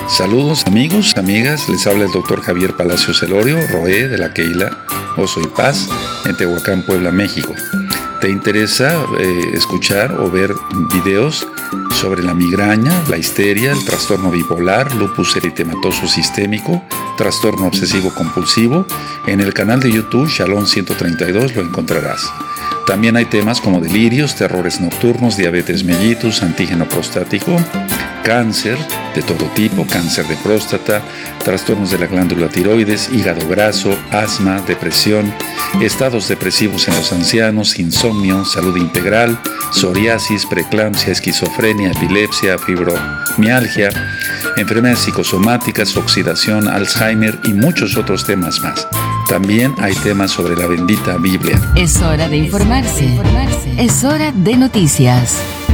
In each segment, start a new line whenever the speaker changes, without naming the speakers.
Saludos amigos, amigas, les habla el doctor Javier Palacios Elorio, Roé de la Keila Oso y Paz en Tehuacán, Puebla, México. ¿Te interesa escuchar o ver videos sobre la migraña, la histeria, el trastorno bipolar, lupus eritematoso sistémico, trastorno obsesivo compulsivo? En el canal de YouTube Shalom 132 lo encontrarás. También hay temas como delirios, terrores nocturnos, diabetes mellitus, antígeno prostático, cáncer de todo tipo, cáncer de próstata, trastornos de la glándula tiroides, hígado graso, asma, depresión, estados depresivos en los ancianos, insomnio, salud integral, psoriasis, preeclampsia, esquizofrenia, epilepsia, fibromialgia, enfermedades psicosomáticas, oxidación, Alzheimer y muchos otros temas más. También hay temas sobre la bendita Biblia.
Es hora de informarse. Es hora de noticias.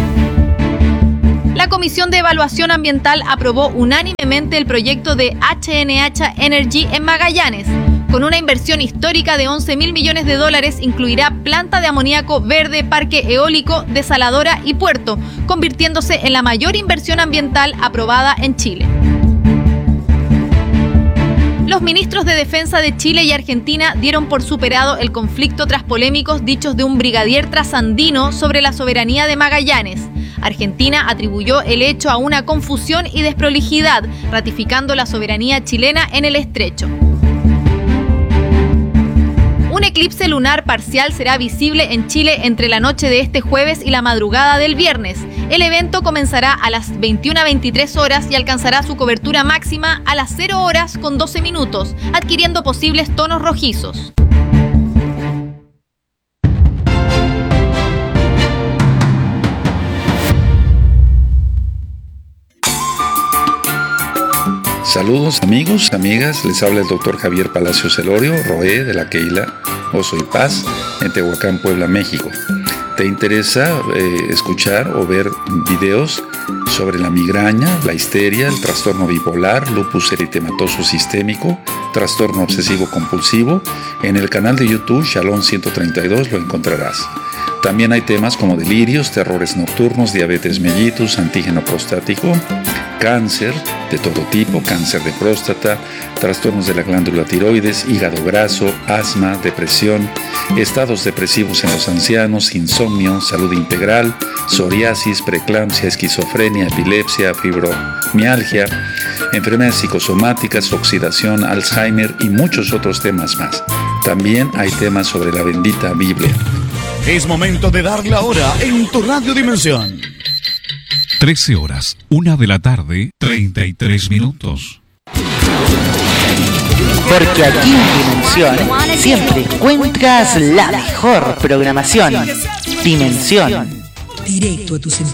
La Comisión de Evaluación Ambiental aprobó unánimemente el proyecto de HNH Energy en Magallanes. Con una inversión histórica de $11.000 millones, incluirá planta de amoníaco verde, parque eólico, desaladora y puerto, convirtiéndose en la mayor inversión ambiental aprobada en Chile. Los ministros de Defensa de Chile y Argentina dieron por superado el conflicto tras polémicos dichos de un brigadier trasandino sobre la soberanía de Magallanes. Argentina atribuyó el hecho a una confusión y desprolijidad, ratificando la soberanía chilena en el estrecho. Un eclipse lunar parcial será visible en Chile entre la noche de este jueves y la madrugada del viernes. El evento comenzará a las 21:23 horas y alcanzará su cobertura máxima a las 0 horas con 12 minutos, adquiriendo posibles tonos rojizos.
Saludos amigos, amigas, les habla el doctor Javier Palacios Elorio, Roé de la Keila Oso y Paz en Tehuacán, Puebla, México. ¿Te interesa escuchar o ver videos sobre la migraña, la histeria, el trastorno bipolar, lupus eritematoso sistémico, trastorno obsesivo compulsivo? En el canal de YouTube Shalom 132 lo encontrarás. También hay temas como delirios, terrores nocturnos, diabetes mellitus, antígeno prostático, cáncer de todo tipo, cáncer de próstata, trastornos de la glándula tiroides, hígado graso, asma, depresión, estados depresivos en los ancianos, insomnio, salud integral, psoriasis, preeclampsia, esquizofrenia, epilepsia, fibromialgia, enfermedades psicosomáticas, oxidación, Alzheimer y muchos otros temas más. También hay temas sobre la bendita Biblia.
Es momento de dar la hora en tu Radio Dimensión.
13 horas, 1 de la tarde, 33 minutos.
Porque aquí en Dimensión siempre encuentras la mejor programación. Dimensión.
Directo a tus sentidos.